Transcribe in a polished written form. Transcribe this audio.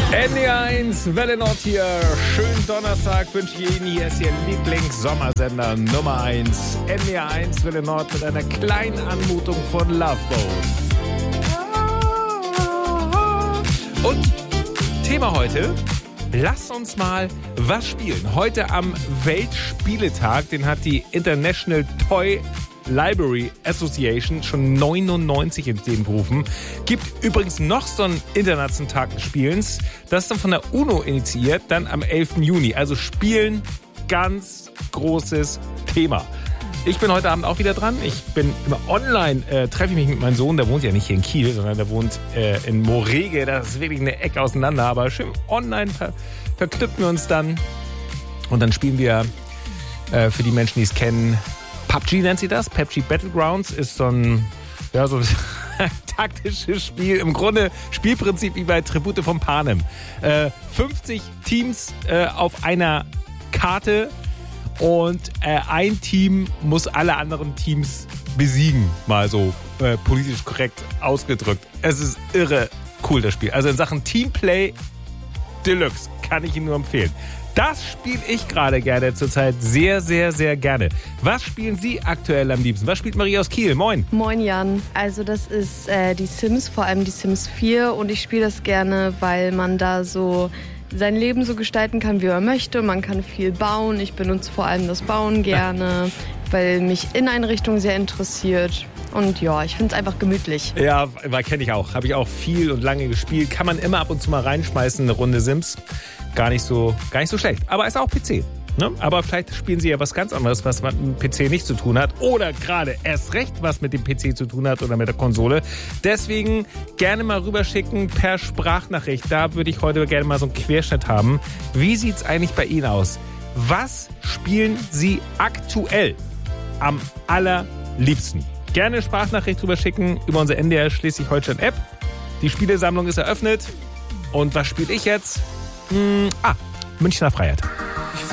NDR1, Welle Nord hier. Schönen Donnerstag wünsche ich Ihnen. Hier ist Ihr Lieblings-Sommersender Nummer 1. NDR1, Welle Nord mit einer kleinen Anmutung von Love Boat. Und Thema heute: Lasst uns mal was spielen. Heute am Weltspieletag, den hat die International Toy Library Association schon 99 ins Leben gerufen. Gibt übrigens noch so einen internationalen Tag des Spielens. Das ist dann von der UNO initiiert, dann am 11. Juni. Also Spielen, ganz großes Thema. Ich bin heute Abend auch wieder dran. Ich bin immer online, treffe ich mich mit meinem Sohn. Der wohnt ja nicht hier in Kiel, sondern der wohnt in Morege. Das ist wirklich eine Ecke auseinander. Aber schön online verknüpfen wir uns dann. Und dann spielen wir, für die Menschen, die es kennen, PUBG nennt sie das. PUBG Battlegrounds ist so ein taktisches Spiel. Im Grunde Spielprinzip wie bei Tribute von Panem. 50 Teams auf einer Karte und ein Team muss alle anderen Teams besiegen. Mal so politisch korrekt ausgedrückt. Es ist irre cool, das Spiel. Also in Sachen Teamplay Deluxe kann ich Ihnen nur empfehlen. Das spiele ich gerade gerne zurzeit sehr, sehr, sehr gerne. Was spielen Sie aktuell am liebsten? Was spielt Maria aus Kiel? Moin. Moin Jan. Also das ist die Sims, vor allem die Sims 4. Und ich spiele das gerne, weil man da so sein Leben so gestalten kann, wie man möchte. Man kann viel bauen. Ich benutze vor allem das Bauen gerne, weil mich Inneneinrichtung sehr interessiert. Und ja, ich finde es einfach gemütlich. Ja, kenne ich auch. Habe ich auch viel und lange gespielt. Kann man immer ab und zu mal reinschmeißen, eine Runde Sims. Gar nicht so schlecht. Aber ist auch PC. Ne? Aber vielleicht spielen Sie ja was ganz anderes, was mit dem PC nicht zu tun hat. Oder gerade erst recht was mit dem PC zu tun hat oder mit der Konsole. Deswegen gerne mal rüberschicken per Sprachnachricht. Da würde ich heute gerne mal so einen Querschnitt haben. Wie sieht es eigentlich bei Ihnen aus? Was spielen Sie aktuell am allerliebsten? Gerne Sprachnachricht rüberschicken über unsere NDR Schleswig-Holstein-App. Die Spielesammlung ist eröffnet. Und was spiele ich jetzt? Münchner Freiheit.